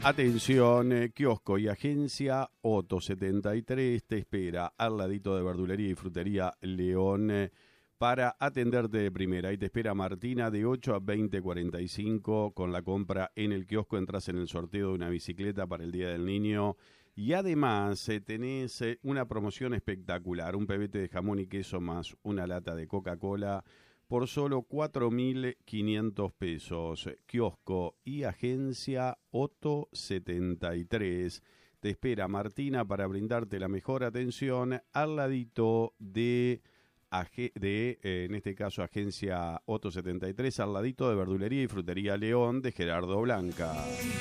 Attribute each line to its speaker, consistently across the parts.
Speaker 1: Atención, kiosco y agencia Otto 73 te espera al ladito de Verdulería y Frutería León para atenderte de primera. Ahí te espera Martina de 8 a 20:45. Con la compra en el kiosco entras en el sorteo de una bicicleta para el Día del Niño. Y además tenés una promoción espectacular, un pebete de jamón y queso más una lata de Coca-Cola por solo 4.500 pesos. Kiosco y agencia Otto 73. Te espera Martina para brindarte la mejor atención al ladito de en este caso, agencia Otto 73, al ladito de Verdulería y Frutería León de Gerardo Blanca.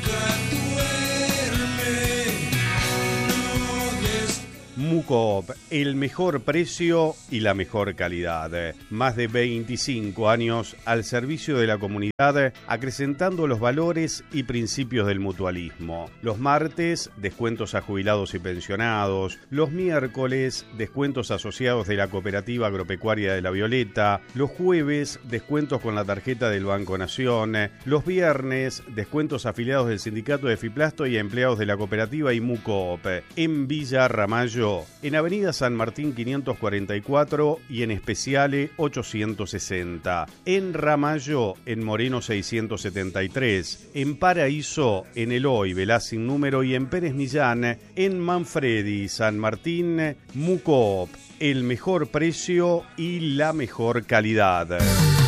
Speaker 1: Mucoop, el mejor precio y la mejor calidad. Más de 25 años al servicio de la comunidad, acrecentando los valores y principios del mutualismo. Los martes, descuentos a jubilados y pensionados. Los miércoles, descuentos asociados de la Cooperativa Agropecuaria de La Violeta. Los jueves, descuentos con la tarjeta del Banco Nación. Los viernes, descuentos afiliados del Sindicato de Fiplasto y a empleados de la cooperativa y Mucoop. En Villa Ramallo, en Avenida San Martín 544 y en Especiale 860. En Ramallo, en Moreno 673. En Paraíso, en Eloy, Velás sin número y en Pérez Millán, en Manfredi, San Martín, Mucoop. El mejor precio y la mejor calidad.